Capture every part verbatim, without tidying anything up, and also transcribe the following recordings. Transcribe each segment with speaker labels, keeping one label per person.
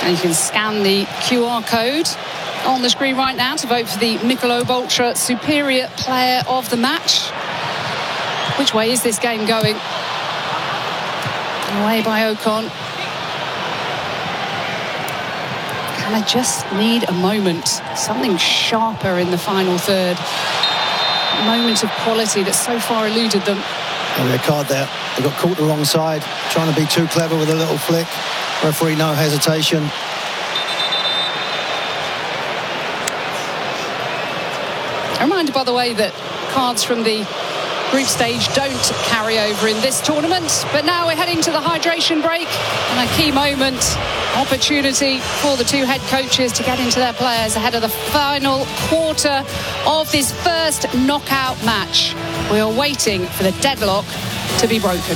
Speaker 1: And you can scan the Q R code on the screen right now to vote for the Michelob Ultra Superior Player of the Match. Which way is this game going? Away by Ocon. Can I just need a moment? Something sharper in the final third. A moment of quality that so far eluded them.
Speaker 2: And their card there. They got caught the wrong side, trying to be too clever with a little flick. Referee, no hesitation.
Speaker 1: A reminder, by the way, that cards from the group stage don't carry over in this tournament. But now we're heading to the hydration break, and a key moment, opportunity for the two head coaches to get into their players ahead of the final quarter of this first knockout match. We are waiting for the deadlock to be broken.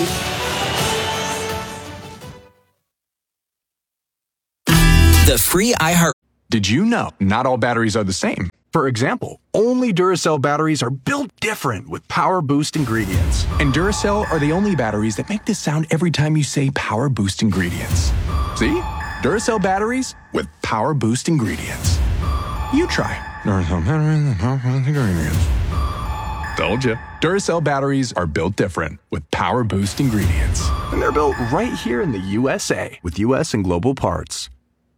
Speaker 3: The free iHeart.
Speaker 4: Did you know not all batteries are the same? For example, only Duracell batteries are built different with Power Boost ingredients. And Duracell are the only batteries that make this sound every time you say Power Boost ingredients. See? Duracell batteries with Power Boost ingredients. You try. Duracell batteries with Power Boost ingredients. Told you. Duracell batteries are built different with Power Boost ingredients. And they're built right here in the U S A with U S and global parts.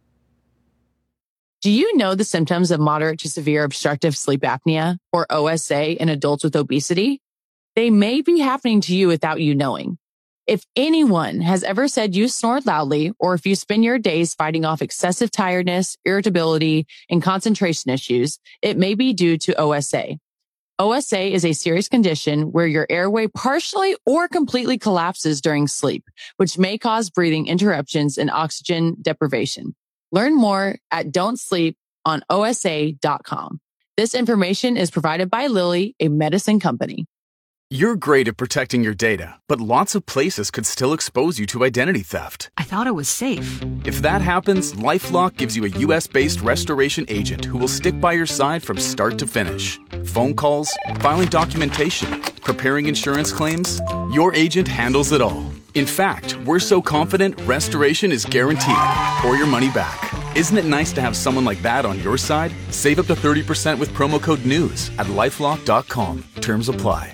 Speaker 5: Do you know the symptoms of moderate to severe obstructive sleep apnea, or O S A, in adults with obesity? They may be happening to you without you knowing. If anyone has ever said you snore loudly, or if you spend your days fighting off excessive tiredness, irritability, and concentration issues, it may be due to O S A. O S A is a serious condition where your airway partially or completely collapses during sleep, which may cause breathing interruptions and oxygen deprivation. Learn more at don't sleep on O S A dot com. This information is provided by Lilly, a medicine company.
Speaker 6: You're great at protecting your data, but lots of places could still expose you to identity theft.
Speaker 7: I thought it was safe.
Speaker 6: If that happens, LifeLock gives you a U S-based restoration agent who will stick by your side from start to finish. Phone calls, filing documentation, preparing insurance claims, your agent handles it all. In fact, we're so confident restoration is guaranteed or your money back. Isn't it nice to have someone like that on your side? Save up to thirty percent with promo code NEWS at lifelock dot com. Terms apply.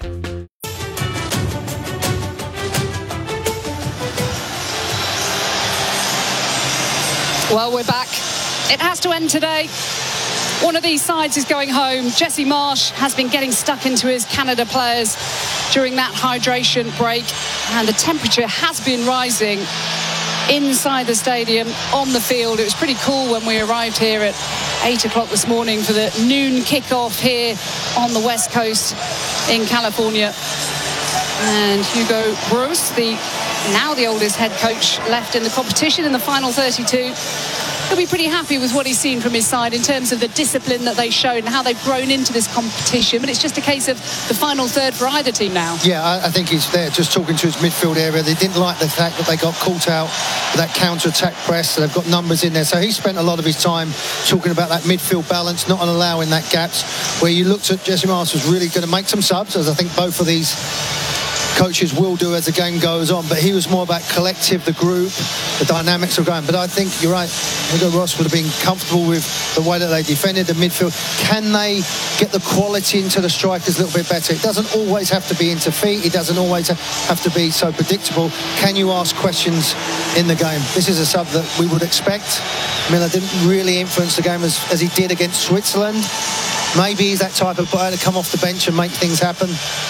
Speaker 1: Well, we're back. It has to end today. One of these sides is going home. Jesse Marsh has been getting stuck into his Canada players during that hydration break, and the temperature has been rising inside the stadium, on the field. It was pretty cool when we arrived here at eight o'clock this morning for the noon kickoff here on the West Coast in California. And Hugo Broos, the now the oldest head coach left in the competition in the final thirty-two, he'll be pretty happy with what he's seen from his side in terms of the discipline that they showed and how they've grown into this competition. But it's just a case of the final third for either team now.
Speaker 2: Yeah, I, I think he's there just talking to his midfield area. They didn't like the fact that they got caught out with that counter-attack press. So they've got numbers in there. So he spent a lot of his time talking about that midfield balance, not allowing that gaps, where you looked at Jesse Marsh was really going to make some subs, as I think both of these coaches will do as the game goes on, but he was more about collective, the group, the dynamics of going. But I think you're right, Hugo Broos would have been comfortable with the way that they defended the midfield. Can they get the quality into the strikers a little bit better? It doesn't always have to be into feet, it doesn't always have to be so predictable. Can you ask questions in the game? This is a sub that we would expect. Miller didn't really influence the game as, as he did against Switzerland. Maybe he's that type of player to come off the bench and make things happen.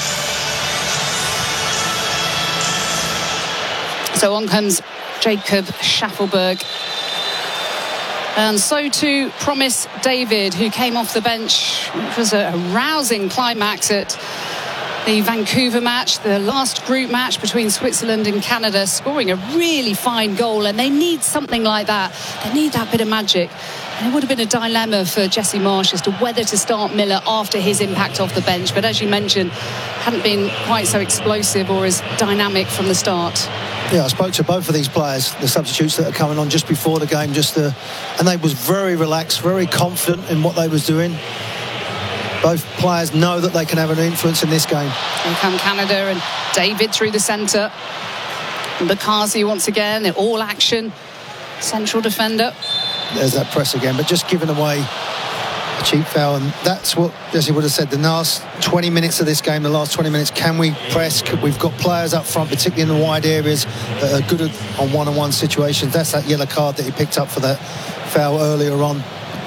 Speaker 1: So on comes Jacob Schaffelberg. And so too Promise David, who came off the bench. It was a rousing climax at the Vancouver match, the last group match between Switzerland and Canada, scoring a really fine goal. And they need something like that. They need that bit of magic. And it would have been a dilemma for Jesse Marsh as to whether to start Miller after his impact off the bench. But as you mentioned, hadn't been quite so explosive or as dynamic from the start.
Speaker 2: Yeah, I spoke to both of these players, the substitutes that are coming on just before the game, just the, and they was very relaxed, very confident in what they was doing. Both players know that they can have an influence in this game.
Speaker 1: Here come Canada and David through the centre. Bakazi once again, all action. central defender.
Speaker 2: There's that press again, but just giving away a cheap foul. And that's what Jesse would have said. The last twenty minutes of this game, the last twenty minutes, can we press? We've got players up front, particularly in the wide areas, that are good on one-on-one situations. That's that yellow card that he picked up for that foul earlier on.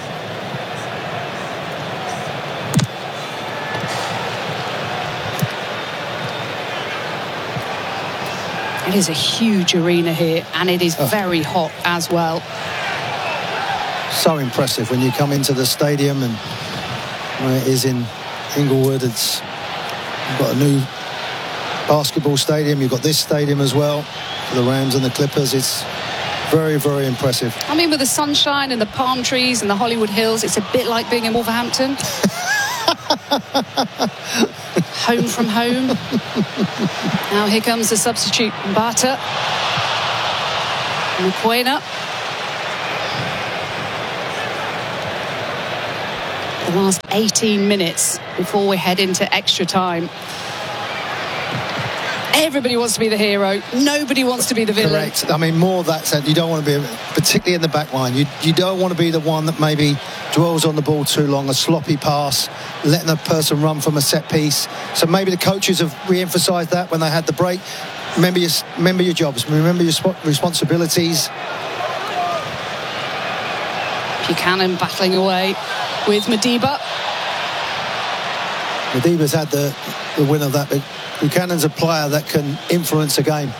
Speaker 1: It is a huge arena here, and it is oh. very hot as well.
Speaker 2: So impressive when you come into the stadium, and where it is in Inglewood. It's you've got a new basketball stadium. You've got this stadium as well for the Rams and the Clippers. It's very, very impressive.
Speaker 1: I mean, with the sunshine and the palm trees and the Hollywood Hills, it's a bit like being in Wolverhampton. Home from home. Now here comes the substitute, Mbata. Mokoena. The last eighteen minutes before we head into extra time. Everybody wants to be the hero. Nobody wants to be the villain.
Speaker 2: Correct. I mean, more of that said, you don't want to be, particularly in the back line, you, you don't want to be the one that maybe dwells on the ball too long, a sloppy pass, letting a person run from a set piece. So maybe the coaches have re-emphasised that when they had the break. Remember your, remember your jobs, remember your responsibilities.
Speaker 1: Buchanan battling away with Madiba.
Speaker 2: Madiba's had the, the win of that, but Buchanan's a player that can influence a game.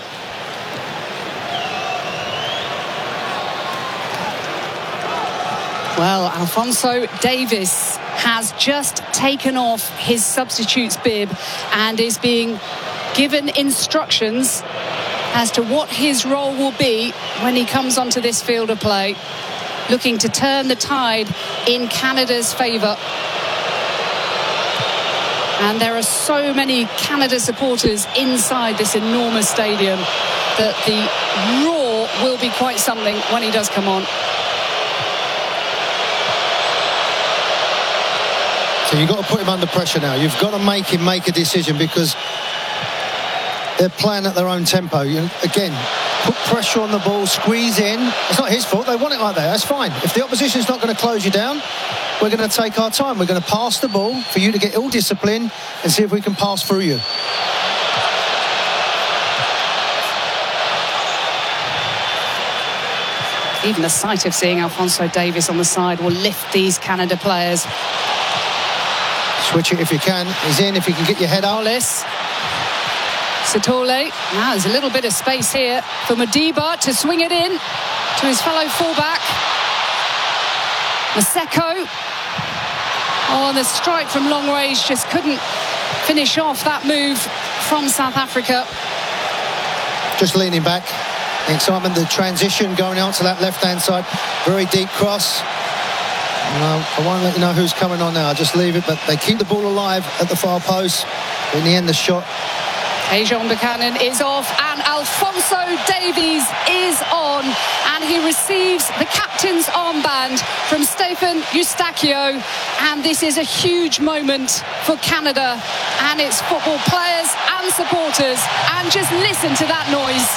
Speaker 1: Well, Alphonso Davies has just taken off his substitute's bib and is being given instructions as to what his role will be when he comes onto this field of play, looking to turn the tide in Canada's favour. And there are so many Canada supporters inside this enormous stadium that the roar will be quite something when he does come on.
Speaker 2: So you've got to put him under pressure now. You've got to make him make a decision, because they're playing at their own tempo. You, again, put pressure on the ball, squeeze in. It's not his fault. They want it like that. That's fine. If the opposition's not going to close you down, we're going to take our time. We're going to pass the ball for you to get all discipline and see if we can pass through you.
Speaker 1: Even the sight of seeing Alphonso Davies on the side will lift these Canada players.
Speaker 2: Switch it if you can. He's in if you can get your head out.
Speaker 1: Hollis. Satole. Now there's a little bit of space here for Madiba to swing it in to his fellow fullback. Maseko. Oh, and the strike from long range just couldn't finish off that move from South Africa.
Speaker 2: Just leaning back. The excitement, the transition going out to that left-hand side. Very deep cross. No, I won't let you know who's coming on now. I'll just leave it, but they keep the ball alive at the far post. In the end, the shot.
Speaker 1: Tajon Buchanan is off, and Alphonso Davies is on, and he receives the captain's armband from Stephen Eustachio, and this is a huge moment for Canada and its football players and supporters, and just listen to that noise.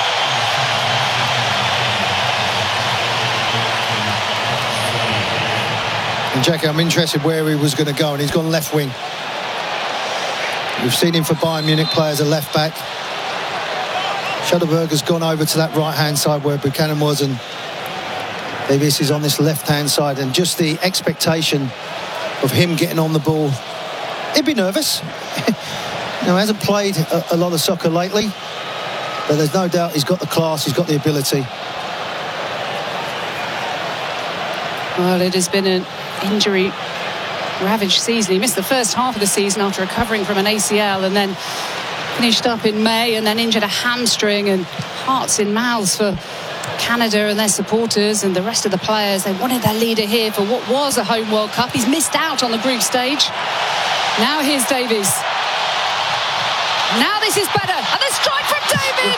Speaker 2: And Jackie, I'm interested where he was going to go, and he's gone left wing. We've seen him for Bayern Munich play as a left back. Shuttleberg has gone over to that right-hand side where Buchanan was, and Davies is on this left-hand side. And just the expectation of him getting on the ball, he'd be nervous. Now, he hasn't played a, a lot of soccer lately, but there's no doubt he's got the class, he's got the ability.
Speaker 1: Well, it has been an injury ravaged season. He missed the first half of the season after recovering from an A C L, and then finished up in May, and then injured a hamstring. And hearts in mouths for Canada and their supporters and the rest of the players. They wanted their leader here for what was a home World Cup. He's missed out on the group stage. Now here's Davies. Now this is better, and the strike from David.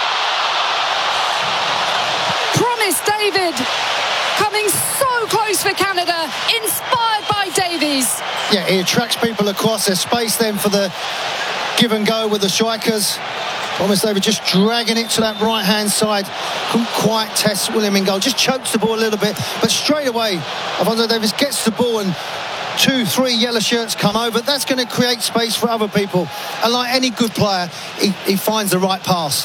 Speaker 1: Promise David, coming so close for Canada, inspired by Davies.
Speaker 2: Yeah, he attracts people across. There's space then for the give and go with the strikers. Thomas David just dragging it to that right-hand side. Couldn't quite test William in goal. Just chokes the ball a little bit. But straight away, Alphonso Davies gets the ball and two, three yellow shirts come over. That's going to create space for other people. And like any good player, he, he finds the right pass.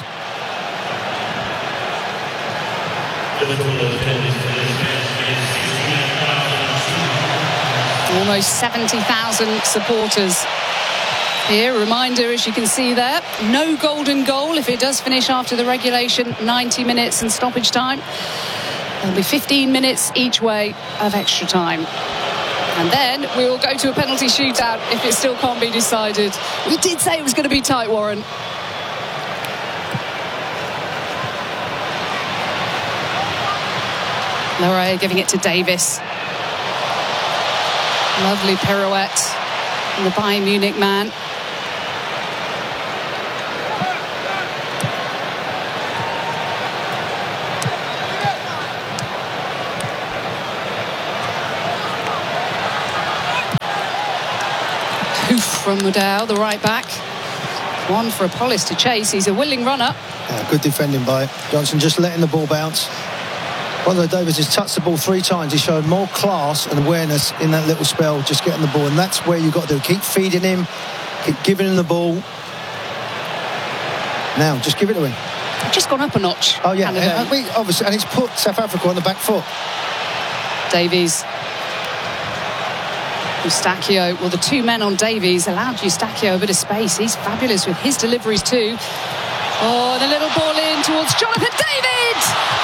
Speaker 1: Almost seventy thousand supporters here. A reminder, as you can see there, no golden goal if it does finish after the regulation ninety minutes and stoppage time. There'll be fifteen minutes each way of extra time. And then we will go to a penalty shootout if it still can't be decided. We did say it was going to be tight, Warren. Loré giving it to Davies. Lovely pirouette from the Bayern Munich man. Poof from Mudau, the right back. One for Apollos to chase. He's a willing runner.
Speaker 2: Yeah, good defending by Johnson, just letting the ball bounce. Alphonso Davies has touched the ball three times. He showed more class and awareness in that little spell, just getting the ball. And that's where you've got to do. Keep feeding him, keep giving him the ball. Now, just give it to him.
Speaker 1: Just gone up a notch.
Speaker 2: Oh, yeah. And, and obviously, and it's put South Africa on the back foot.
Speaker 1: Davies. Eustáquio, well, the two men on Davies allowed Eustáquio a bit of space. He's fabulous with his deliveries too. Oh, the little ball in towards Jonathan David!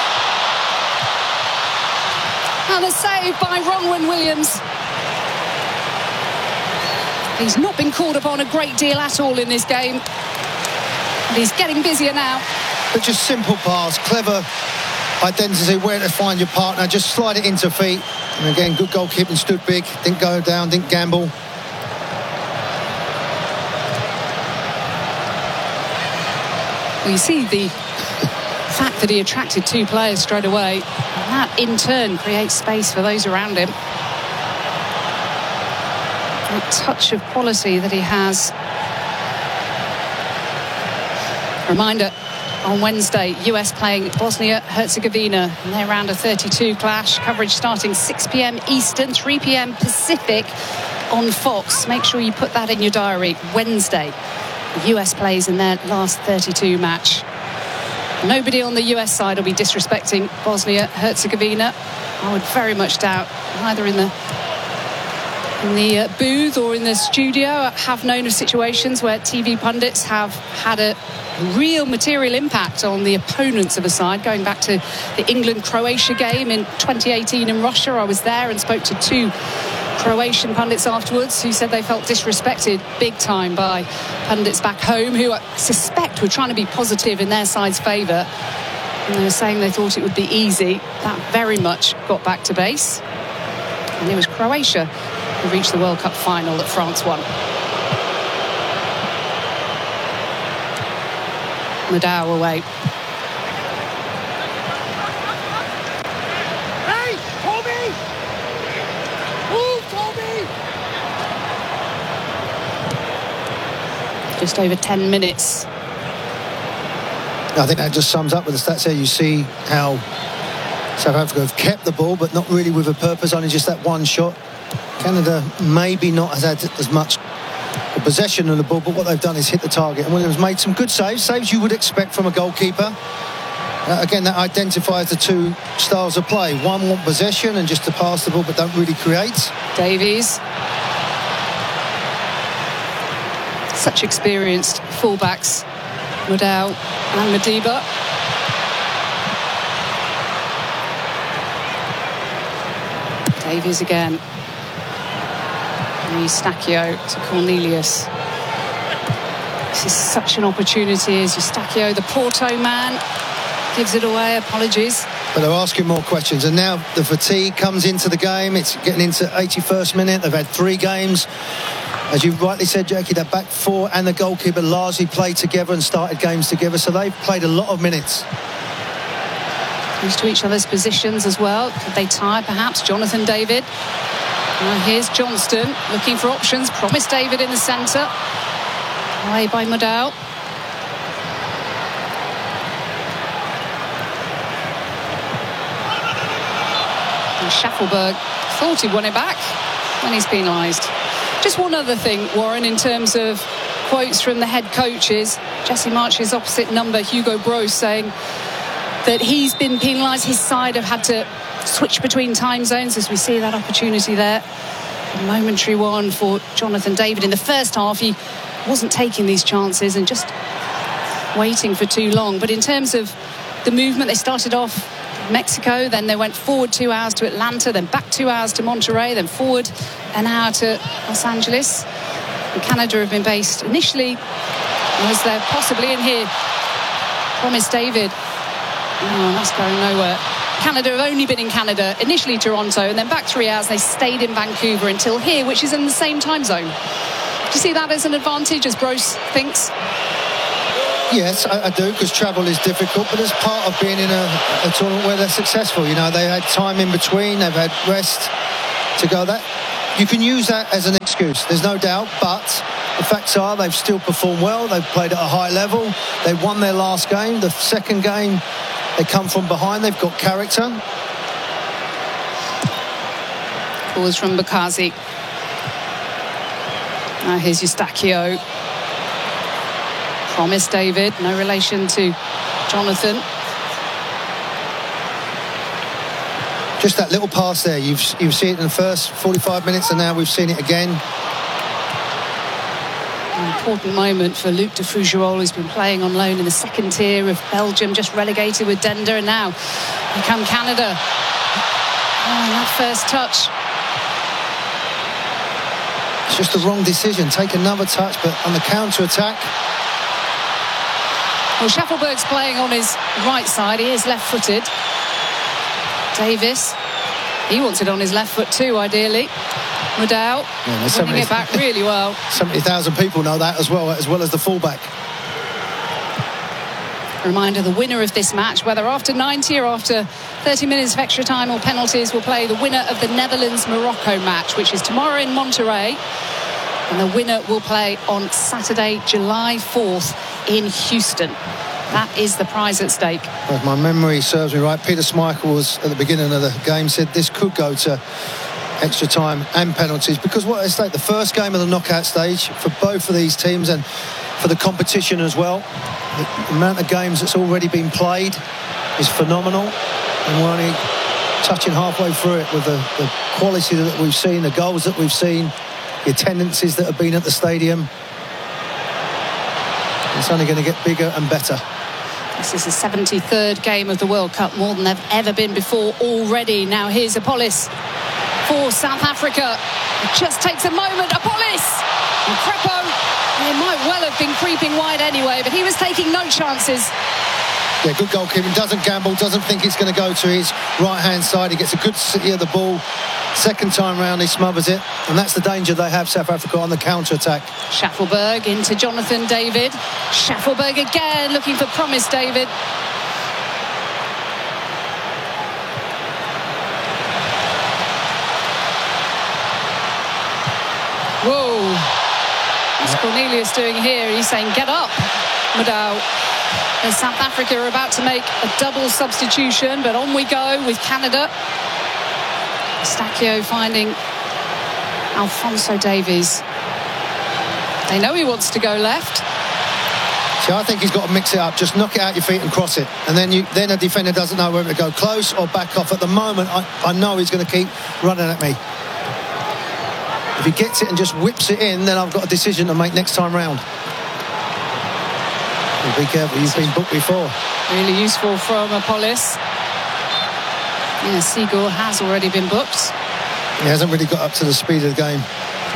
Speaker 1: And a save by Ronwen Williams. He's not been called upon a great deal at all in this game. And he's getting busier now.
Speaker 2: But just simple pass, clever identity, where to find your partner, just slide it into feet. And again, good goalkeeping, stood big, didn't go down, didn't gamble.
Speaker 1: Well, you see the fact that he attracted two players straight away, and that in turn creates space for those around him. A touch of quality that he has. Reminder, on Wednesday, U S playing Bosnia-Herzegovina in their round of thirty-two clash. Coverage starting six p m Eastern, three p m Pacific on Fox. Make sure you put that in your diary. Wednesday, the U S plays in their last thirty-two match. Nobody on the U S side will be disrespecting Bosnia-Herzegovina. I would very much doubt, either in the in the uh, booth or in the studio. I have known of situations where T V pundits have had a real material impact on the opponents of a side, going back to the England-Croatia game in twenty eighteen in Russia. I was there and spoke to two Croatian pundits afterwards who said they felt disrespected big time by pundits back home who I suspect were trying to be positive in their side's favour, and they were saying they thought it would be easy. That very much got back to base, and it was Croatia who reached the World Cup final that France won. Mudau away.
Speaker 7: Hey, Toby! Move, Toby!
Speaker 1: Just over ten minutes.
Speaker 2: I think that just sums up with the stats here. You see how South Africa have kept the ball, but not really with a purpose, only just that one shot. Canada maybe not has had as much possession of the ball, but what they've done is hit the target. And Williams made some good saves, saves you would expect from a goalkeeper. Uh, again, that identifies the two styles of play. One want possession and just to pass the ball, but don't really create.
Speaker 1: Davies. Such experienced fullbacks, Mudau and Madiba. Davies again. Eustáquio to Cornelius. This is such an opportunity as Eustáquio, the Porto man, gives it away. Apologies.
Speaker 2: But they're asking more questions, and now the fatigue comes into the game. It's getting into eighty-first minute. They've had three games. As you rightly said, Jackie, their back four and the goalkeeper largely played together and started games together, so they've played a lot of minutes.
Speaker 1: Used to each other's positions as well. Could they tie perhaps? Jonathan David. Now here's Johnston looking for options. Promised David in the centre. Away by Mudau. And Schaffelberg thought he won it back when he's penalised. Just one other thing, Warren, in terms of quotes from the head coaches. Jesse Marsch's opposite number, Hugo Broos, saying that he's been penalised. His side have had to switch between time zones, as we see that opportunity there. A momentary one for Jonathan David. In the first half, he wasn't taking these chances and just waiting for too long. But in terms of the movement, they started off Mexico, then they went forward two hours to Atlanta, then back two hours to Monterrey, then forward an hour to Los Angeles. And Canada have been based initially, was there possibly in here, Promise David. Oh, that's going nowhere. Canada have only been in Canada, initially Toronto, and then back three hours. They stayed in Vancouver until here, which is in the same time zone. Do you see that as an advantage, as Broos thinks?
Speaker 2: Yes, I, I do, because travel is difficult, but it's part of being in a, a tournament where they're successful. You know, they had time in between, they've had rest to go. That you can use that as an excuse, there's no doubt, but the facts are they've still performed well. They've played at a high level. They won their last game. The second game, they come from behind. They've got character.
Speaker 1: Calls from Bakazi. Now here's Eustachio. Promise David, no relation to Jonathan.
Speaker 2: Just that little pass there. You've you've seen it in the first forty-five minutes, and now we've seen it again.
Speaker 1: An important moment for Luc de Fougerolles, who's been playing on loan in the second tier of Belgium, just relegated with Dender, and now here come Canada. Oh, that first touch.
Speaker 2: It's just the wrong decision. Take another touch, but on the counter-attack.
Speaker 1: Well, Schaffelberg's playing on his right side. He is left-footed. Davis, he wants it on his left foot too, ideally. Mudau, yeah, winning it back really well.
Speaker 2: seventy thousand people know that as well, as well as the fullback.
Speaker 1: Reminder, the winner of this match, whether after ninety or after thirty minutes of extra time or penalties, will play the winner of the Netherlands-Morocco match, which is tomorrow in Monterrey. And the winner will play on Saturday, July fourth in Houston. That is the prize at stake.
Speaker 2: If my memory serves me right, Peter Schmeichel was at the beginning of the game said this could go to extra time and penalties, because what at stake, the first game of the knockout stage for both of these teams and for the competition as well. The amount of games that's already been played is phenomenal, and we're only touching halfway through it with the, the quality that we've seen, the goals that we've seen, the attendances that have been at the stadium. It's only going to get bigger and better.
Speaker 1: This is the seventy-third game of the World Cup, more than they've ever been before already. Now here's Apolis for South Africa. It just takes a moment. Apolis! And Crepo, he might well have been creeping wide anyway, but he was taking no chances.
Speaker 2: Yeah, good goalkeeping. Doesn't gamble, doesn't think it's going to go to his right-hand side. He gets a good see of the ball. Second time round, he smothers it. And that's the danger they have, South Africa, on the counter-attack.
Speaker 1: Schaffelberg into Jonathan David. Schaffelberg again, looking for Promise David. Whoa. What's Cornelius doing here? He's saying, get up, Mudau. As South Africa are about to make a double substitution, but on we go with Canada. Eustachio finding Alphonso Davies. They know he wants to go left.
Speaker 2: See, I think he's got to mix it up. Just knock it out your feet and cross it. And then you, then a defender doesn't know whether to go close or back off. At the moment, I, I know he's going to keep running at me. If he gets it and just whips it in, then I've got a decision to make next time round. Well, be careful, you've been booked before.
Speaker 1: Really useful from Apolis. Yeah, Seagull has already been booked.
Speaker 2: He hasn't really got up to the speed of the game.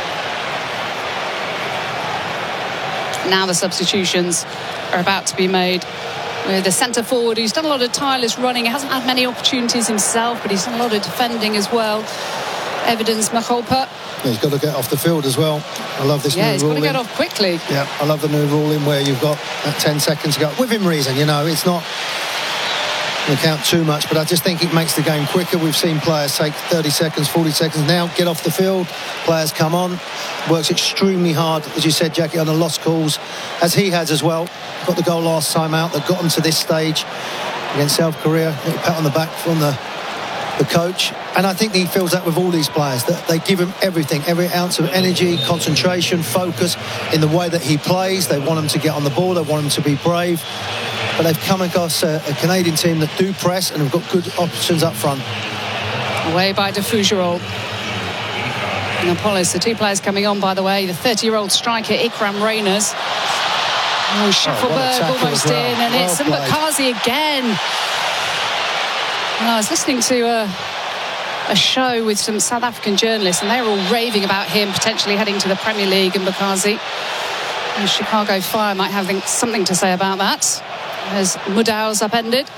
Speaker 1: Now the substitutions are about to be made. With the centre forward who's done a lot of tireless running. He hasn't had many opportunities himself, but he's done a lot of defending as well. Evidence Macholpa.
Speaker 2: Yeah, he's got to get off the field as well. I love this
Speaker 1: yeah,
Speaker 2: new rule.
Speaker 1: Yeah, he's got to get off quickly.
Speaker 2: Yeah, I love the new ruling where you've got that ten seconds to go. Within reason, you know, it's not going to count too much, but I just think it makes the game quicker. We've seen players take thirty seconds, forty seconds now, get off the field. Players come on. Works extremely hard, as you said, Jackie, on the lost calls, as he has as well. Got the goal last time out that got them to this stage against South Korea. Little pat on the back from the the coach, and I think he feels that with all these players, that they give him everything, every ounce of energy, concentration, focus in the way that he plays. They want him to get on the ball, they want him to be brave, but they've come across a, a Canadian team that do press and have got good options up front.
Speaker 1: Away by De Fougerolles. Napolis, the two players coming on, by the way, the thirty-year-old striker Ikram Reyners. Oh, Schaffelberg
Speaker 2: oh,
Speaker 1: almost
Speaker 2: well.
Speaker 1: in, and
Speaker 2: well
Speaker 1: it's
Speaker 2: played.
Speaker 1: Mbakazi again. Well, I was listening to a, a show with some South African journalists, and they were all raving about him potentially heading to the Premier League, and Mbakazi. And Chicago Fire might have something to say about that, as Mudau's upended.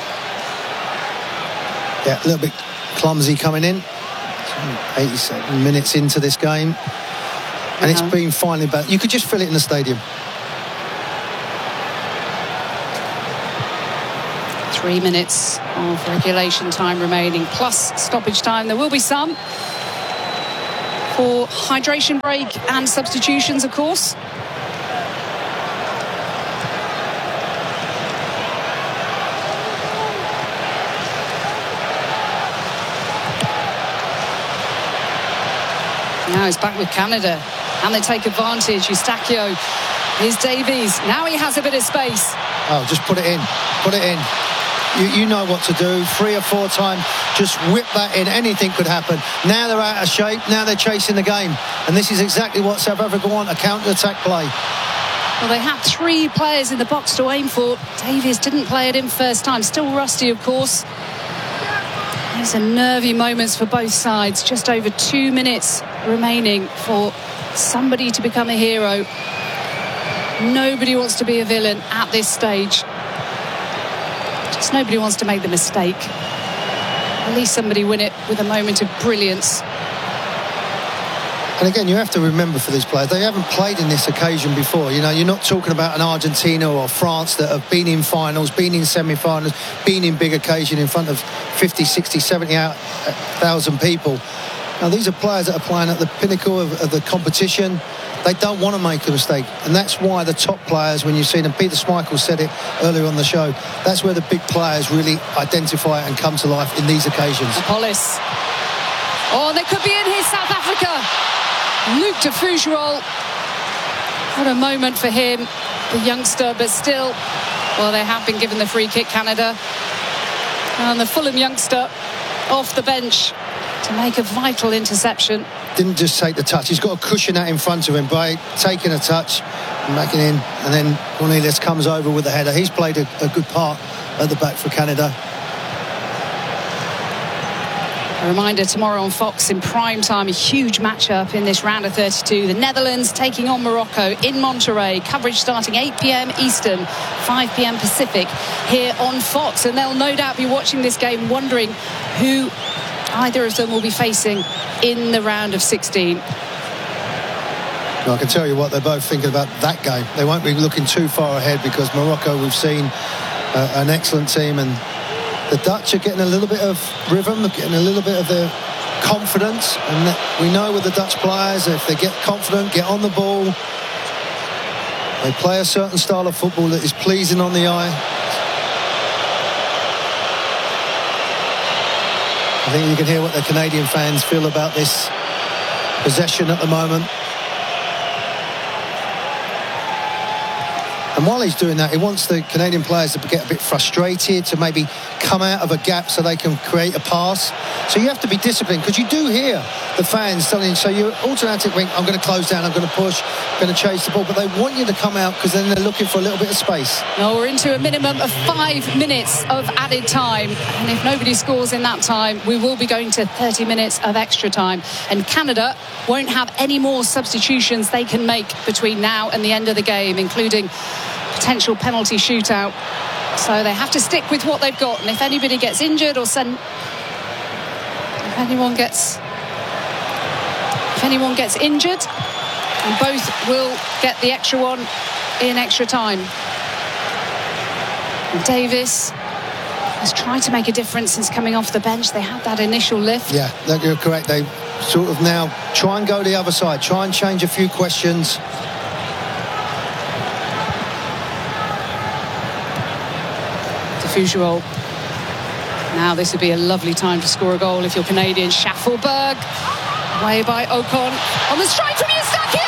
Speaker 2: Yeah, a little bit clumsy coming in. eighty-seven minutes into this game, and uh-huh. it's been finally back. You could just feel it in the stadium.
Speaker 1: Three minutes of regulation time remaining, plus stoppage time. There will be some for hydration break and substitutions, of course. Now he's back with Canada, and they take advantage. Eustachio, here's Davies. Now he has a bit of space.
Speaker 2: Oh, just put it in. Put it in. You, you know what to do. Three or four times, just whip that in. Anything could happen. Now they're out of shape. Now they're chasing the game. And this is exactly what South Africa want, a counter-attack play.
Speaker 1: Well, they had three players in the box to aim for. Davies didn't play it in first time. Still rusty, of course. These are nervy moments for both sides. Just over two minutes remaining for somebody to become a hero. Nobody wants to be a villain at this stage. Just nobody wants to make the mistake. At least somebody win it with a moment of brilliance.
Speaker 2: And again, you have to remember for these players, they haven't played in this occasion before. You know, you're not talking about an Argentina or France that have been in finals, been in semi-finals, been in big occasion in front of fifty, sixty, seventy thousand people. Now, these are players that are playing at the pinnacle of, of the competition. They don't want to make a mistake. And that's why the top players, when you've seen them, Peter Schmeichel said it earlier on the show, that's where the big players really identify and come to life in these occasions.
Speaker 1: Napolis. Oh, they could be in here, South Africa. Luc De Fougerolles. What a moment for him, the youngster, but still, well, they have been given the free kick, Canada. And the Fulham youngster off the bench to make a vital interception.
Speaker 2: Didn't just take the touch. He's got a cushion that in front of him by taking a touch and backing in. And then Cornelius comes over with the header. He's played a, a good part at the back for Canada.
Speaker 1: A reminder, tomorrow on Fox in prime time, a huge matchup in this round of thirty-two. The Netherlands taking on Morocco in Monterrey. Coverage starting eight p.m. Eastern, five p.m. Pacific here on Fox. And they'll no doubt be watching this game wondering who either of them will be facing in the round of sixteen.
Speaker 2: Well, I can tell you what they're both thinking about that game. They won't be looking too far ahead because Morocco, we've seen uh, an excellent team, and the Dutch are getting a little bit of rhythm, getting a little bit of their confidence, and we know with the Dutch players, if they get confident, get on the ball, they play a certain style of football that is pleasing on the eye. I think you can hear what the Canadian fans feel about this possession at the moment. And while he's doing that, he wants the Canadian players to get a bit frustrated, to maybe come out of a gap so they can create a pass. So you have to be disciplined, because you do hear the fans telling you, so you automatically think, I'm going to close down, I'm going to push, I'm going to chase the ball. But they want you to come out because then they're looking for a little bit of space.
Speaker 1: No, we're into a minimum of five minutes of added time. And if nobody scores in that time, we will be going to thirty minutes of extra time. And Canada won't have any more substitutions they can make between now and the end of the game, including potential penalty shootout. So they have to stick with what they've got, and if anybody gets injured or send if anyone gets if anyone gets injured, and both will get the extra one in extra time. And Davis has tried to make a difference since coming off the bench. They had that initial lift.
Speaker 2: Yeah, you're correct. They sort of now try and go the other side, try and change a few questions.
Speaker 1: Fougerolles. Now this would be a lovely time to score a goal if you're Canadian. Schaffelberg, away by Ocon. On the strike from Eustachio!